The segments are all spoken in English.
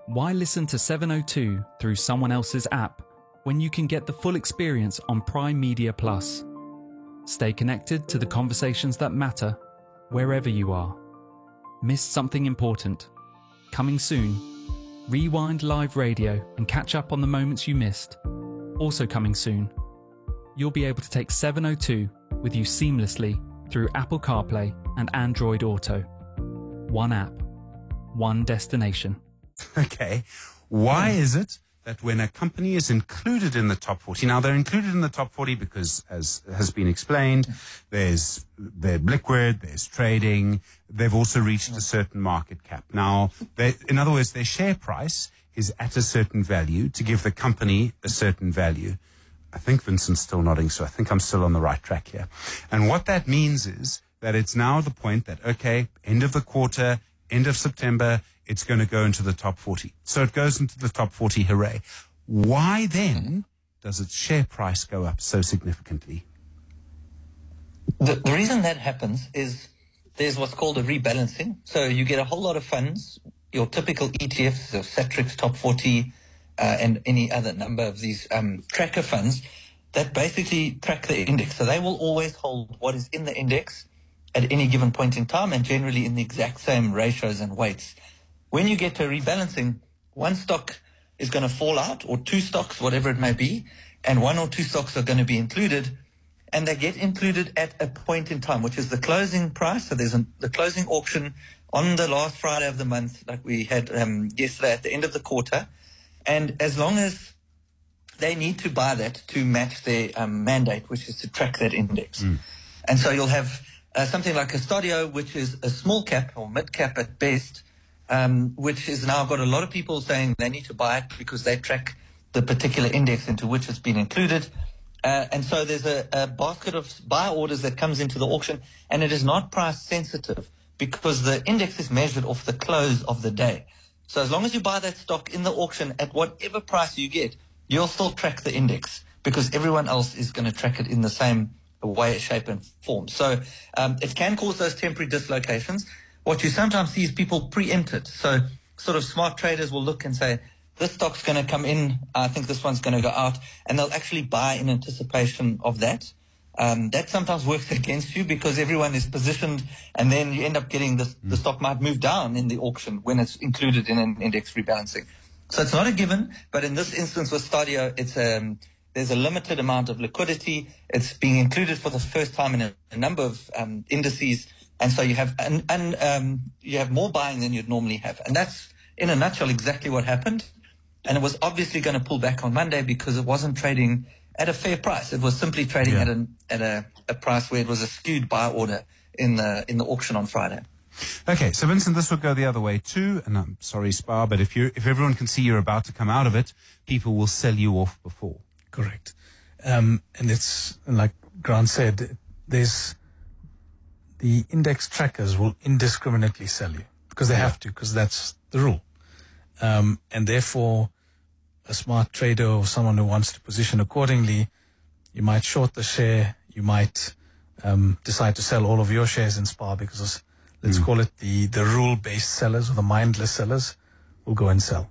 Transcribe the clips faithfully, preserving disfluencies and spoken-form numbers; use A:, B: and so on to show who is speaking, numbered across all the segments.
A: Why listen to seven oh two through someone else's app when you can get the full experience on Prime Media Plus? Stay connected to the conversations that matter wherever you are. Missed something important? Coming soon. Rewind live radio and catch up on the moments you missed. Also coming soon. You'll be able to take seven oh two with you seamlessly through Apple CarPlay and Android Auto. One app, one destination.
B: Okay. Why is it that when a company is included in the top forty, now they're included in the top forty because, as has been explained, there's they're liquid, there's trading, they've also reached a certain market cap. Now, they, in other words, their share price is at a certain value to give the company a certain value. I think Vincent's still nodding, so I think I'm still on the right track here. And what that means is that it's now the point that, okay, end of the quarter, end of September, it's going to go into the top forty. So it goes into the top forty, hooray. Why then does its share price go up so significantly?
C: The, the reason that happens is there's what's called a rebalancing. So you get a whole lot of funds, your typical E T Fs, so Satrix Top forty, uh, and any other number of these um, tracker funds that basically track the index. So they will always hold what is in the index at any given point in time and generally in the exact same ratios and weights. When you get to rebalancing, one stock is going to fall out, or two stocks, whatever it may be, and one or two stocks are going to be included, and they get included at a point in time, which is the closing price. So there's a, the closing auction on the last Friday of the month, like we had um, yesterday at the end of the quarter, and as long as they need to buy that to match their um, mandate, which is to track that index. Mm. And so you'll have uh, something like a Stadio, which is a small cap or mid cap at best, Um, which is now got a lot of people saying they need to buy it because they track the particular index into which it's been included. Uh, and so there's a, a basket of buy orders that comes into the auction, and it is not price sensitive because the index is measured off the close of the day. So as long as you buy that stock in the auction at whatever price you get, you'll still track the index because everyone else is going to track it in the same way, shape, and form. So um, it can cause those temporary dislocations. What you sometimes see is people preempt it. So sort of smart traders will look and say, this stock's going to come in, I think this one's going to go out, and they'll actually buy in anticipation of that. Um, that sometimes works against you because everyone is positioned, and then you end up getting this, the stock might move down in the auction when it's included in an index rebalancing. So it's not a given, but in this instance with Stadio, it's um, there's a limited amount of liquidity. It's being included for the first time in a, a number of um, indices. And so you have and, and um, you have more buying than you'd normally have. And that's, in a nutshell, exactly what happened. And it was obviously going to pull back on Monday because it wasn't trading at a fair price. It was simply trading yeah. at, an, at a, a price where it was a skewed buy order in the in the auction on Friday.
B: Okay, so Vincent, this will go the other way too. And I'm sorry, Spar, but if you if everyone can see you're about to come out of it, people will sell you off before.
D: Correct. Um, and it's, like Grant said, there's... the index trackers will indiscriminately sell you because they yeah. have to, because that's the rule. Um, and therefore, a smart trader or someone who wants to position accordingly, you might short the share, you might um, decide to sell all of your shares in Spar because, let's mm. call it the, the rule-based sellers or the mindless sellers will go and sell.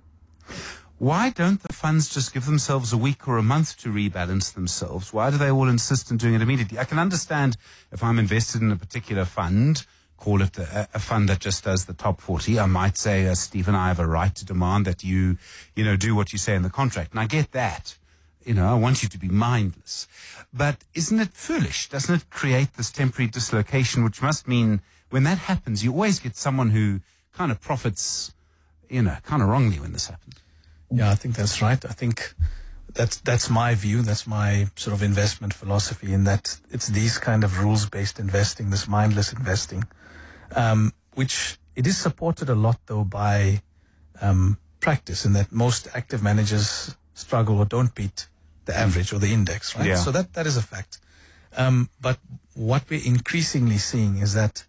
B: Why don't the funds just give themselves a week or a month to rebalance themselves? Why do they all insist on doing it immediately? I can understand if I'm invested in a particular fund, call it a, a fund that just does the top forty. I might say, uh, Stephen, I have a right to demand that you, you know, do what you say in the contract. And I get that. You know, I want you to be mindless. But isn't it foolish? Doesn't it create this temporary dislocation, which must mean when that happens, you always get someone who kind of profits, you know, kind of wrongly when this happens?
D: Yeah, I think that's right. I think that's that's my view. That's my sort of investment philosophy, in that it's these kind of rules-based investing, this mindless investing, um, which it is supported a lot, though, by um, practice, in that most active managers struggle or don't beat the average or the index, right?
B: Yeah.
D: So that, that is a fact. Um, but what we're increasingly seeing is that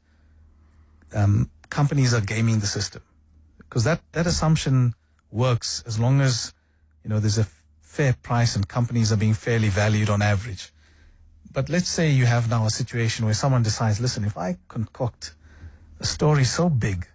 D: um, companies are gaming the system, because that, that assumption works as long as, you know, there's a fair price and companies are being fairly valued on average. But let's say you have now a situation where someone decides, listen, if I concoct a story so big